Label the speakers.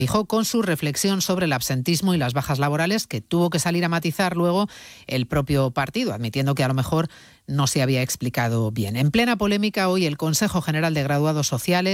Speaker 1: Fijó con su reflexión sobre el absentismo y las bajas laborales, que tuvo que salir a matizar luego el propio partido, admitiendo que a lo mejor no se había explicado bien. En plena polémica hoy, el Consejo General de Graduados Sociales